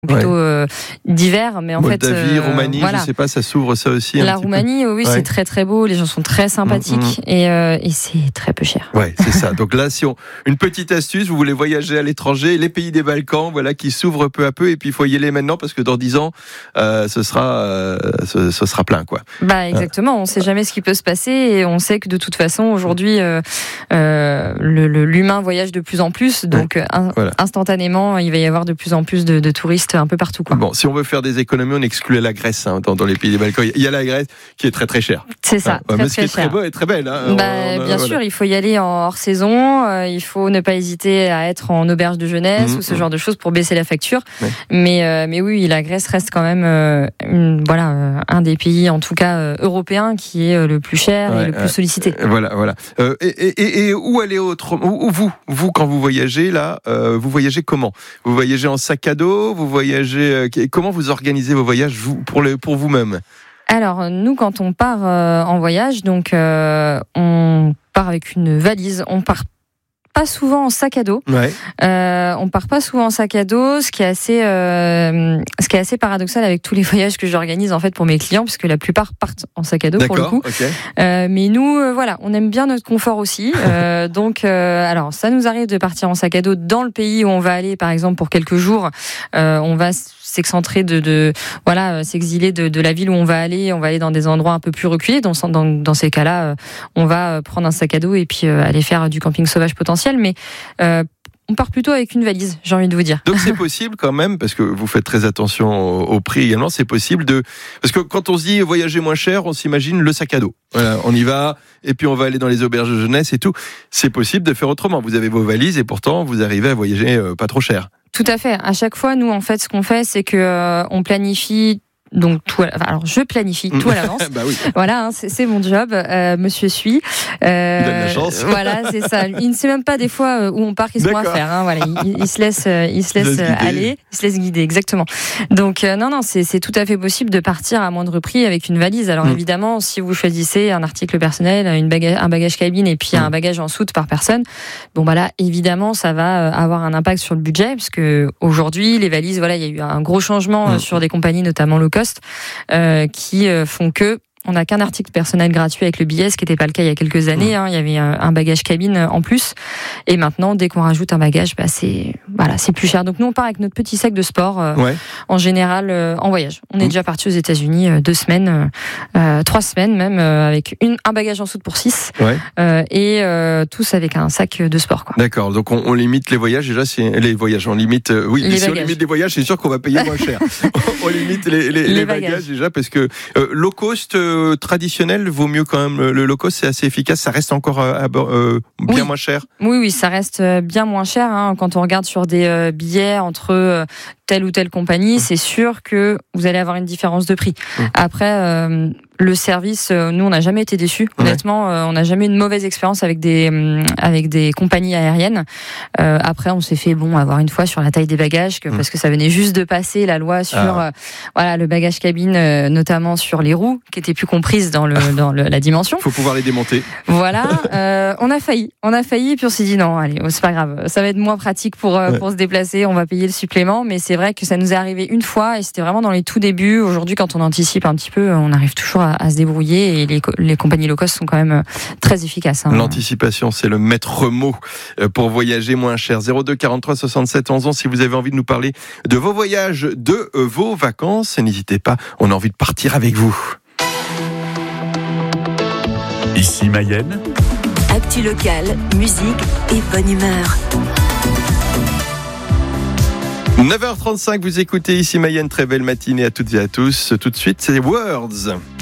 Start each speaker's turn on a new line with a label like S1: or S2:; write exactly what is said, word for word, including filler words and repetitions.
S1: plutôt euh, divers, mais en
S2: Moldavie,
S1: fait, euh,
S2: Roumanie,
S1: voilà.
S2: je sais pas, ça s'ouvre ça aussi.
S1: La
S2: un petit
S1: Roumanie,
S2: peu.
S1: oui,
S2: Ouais.
S1: c'est très très beau, les gens sont très sympathiques mmh, mmh. et, euh, et c'est très peu cher.
S2: Ouais, c'est ça. Donc là, si on une petite astuce, vous voulez voyager à l'étranger, les pays des Balkans, voilà, qui s'ouvrent peu à peu, et puis il faut y aller maintenant parce que dans dix ans, euh, ce sera, euh, ce, ce sera plein, quoi.
S1: Bah exactement. On ne sait jamais ce qui peut se passer et on sait que de toute façon aujourd'hui, euh, euh, le, le, l'humain voyage de plus en plus, donc ouais, un, voilà. instantanément, il va y avoir de plus en plus de, de touristes un peu partout, quoi.
S2: Bon, si on veut faire des économies, on exclut la Grèce hein, dans, dans les pays des Balkans. Il y a la Grèce qui est très très chère.
S1: C'est ça,
S2: ouais,
S1: très,
S2: mais ce qui est
S1: très,
S2: très beau et très belle. Hein.
S1: Bah,
S2: on, on,
S1: bien
S2: voilà.
S1: sûr, il faut y aller en hors saison. Euh, il faut ne pas hésiter à être en auberge de jeunesse mmh, ou ce mmh. genre de choses pour baisser la facture. Ouais. Mais euh, mais oui, la Grèce reste quand même euh, une, voilà euh, un des pays, en tout cas euh, européens, qui est euh, le plus cher ouais, et le plus euh, sollicité.
S2: Euh, voilà, voilà. Euh, et, et, et où aller autrement où, où vous, vous quand vous voyagez là, euh, vous voyagez comment? Vous voyagez en sac à dos? Vous voyagez euh, comment vous organisez vos voyages vous, pour le pour vous-même?
S1: Alors, nous, quand on part euh, en voyage, donc euh, on part avec une valise, on part pas souvent en sac à dos.
S2: Ouais.
S1: Euh, on part pas souvent en sac à dos, ce qui est assez, euh, ce qui est assez paradoxal avec tous les voyages que j'organise en fait pour mes clients, puisque la plupart partent en sac à dos. D'accord, pour le coup.
S2: Okay.
S1: Euh, mais nous, euh, voilà, on aime bien notre confort aussi. Euh, donc, euh, alors, ça nous arrive de partir en sac à dos dans le pays où on va aller, par exemple pour quelques jours. Euh, on va s'excentrer de, de voilà, s'exiler de, de la ville où on va aller. On va aller dans des endroits un peu plus reculés. Dans, dans, dans ces cas-là, on va prendre un sac à dos et puis euh, aller faire du camping sauvage potentiel. Mais euh, on part plutôt avec une valise, j'ai envie de vous dire.
S2: Donc c'est possible quand même, parce que vous faites très attention au, au prix également, c'est possible de... Parce que quand on se dit voyager moins cher, on s'imagine le sac à dos. Voilà, on y va, et puis on va aller dans les auberges de jeunesse et tout. C'est possible de faire autrement. Vous avez vos valises et pourtant vous arrivez à voyager euh, pas trop cher.
S1: Tout à fait. À chaque fois, nous, en fait, ce qu'on fait, c'est que euh, on planifie... Donc tout, alors je planifie tout à l'avance.
S2: Bah oui.
S1: Voilà, hein, c'est, c'est mon job. Euh, monsieur suit. Euh,
S2: il donne la chance.
S1: Voilà, c'est ça. Il ne sait même pas des fois où on part, qu'est-ce qu'on va faire. Hein, voilà, il, il se laisse, il se laisse, il laisse aller, il se laisse guider, exactement. Donc euh, non, non, c'est, c'est tout à fait possible de partir à moindre prix avec une valise. Alors mmh. évidemment, si vous choisissez un article personnel, une bagage, un bagage cabine et puis mmh. un bagage en soute par personne, bon bah là, évidemment, ça va avoir un impact sur le budget, puisque aujourd'hui, les valises, voilà, il y a eu un gros changement mmh. sur des compagnies, notamment low cost. Euh, qui euh, font que on n'a qu'un article personnel gratuit avec le billet, ce qui n'était pas le cas il y a quelques années. Hein. Il y avait un bagage cabine en plus. Et maintenant, dès qu'on rajoute un bagage, bah, c'est, voilà, c'est plus cher. Donc nous, on part avec notre petit sac de sport, euh, ouais. en général, euh, en voyage. On est mmh. déjà parti aux États-Unis euh, deux semaines, euh, trois semaines même, euh, avec une, un bagage en soute pour six. Ouais. Euh, et euh, tous avec un sac de sport, quoi.
S2: D'accord. Donc on, on limite les voyages. Déjà, c'est les voyages. On limite, euh, oui,
S1: les
S2: si on limite les voyages, c'est sûr qu'on va payer moins cher. on limite les, les, les, les bagages. bagages déjà parce que euh, low cost. Euh, traditionnel vaut mieux quand même le low cost, c'est assez efficace, ça reste encore euh, euh, bien oui. moins cher.
S1: Oui, oui, ça reste bien moins cher. Hein. Quand on regarde sur des euh, billets entre euh, telle ou telle compagnie, mmh. c'est sûr que vous allez avoir une différence de prix. Mmh. Après, euh, le service, euh, nous, on n'a jamais été déçus. Ouais. Honnêtement, euh, on n'a jamais eu une mauvaise expérience avec des euh, avec des compagnies aériennes. Euh, après, on s'est fait bon avoir une fois sur la taille des bagages, que, mmh. parce que ça venait juste de passer la loi sur ah. euh, voilà le bagage cabine, euh, notamment sur les roues, qui étaient plus comprises dans le dans le, la dimension.
S2: Il faut pouvoir les démonter.
S1: Voilà, euh, on a failli, on a failli, puis on s'est dit non, allez, c'est pas grave, ça va être moins pratique pour euh, ouais. pour se déplacer, on va payer le supplément. Mais c'est vrai que ça nous est arrivé une fois et c'était vraiment dans les tout débuts. Aujourd'hui, quand on anticipe un petit peu, on arrive toujours à, à se débrouiller et les, les compagnies low cost sont quand même très efficaces. Hein.
S2: L'anticipation, c'est le maître mot pour voyager moins cher. zéro deux quarante-trois soixante-sept onze ans, si vous avez envie de nous parler de vos voyages, de vos vacances, n'hésitez pas, on a envie de partir avec vous.
S3: Ici Mayenne.
S4: Actu local, musique et bonne humeur.
S2: neuf heures trente-cinq, vous écoutez Ici Mayenne, très belle matinée à toutes et à tous. Tout de suite, c'est Words.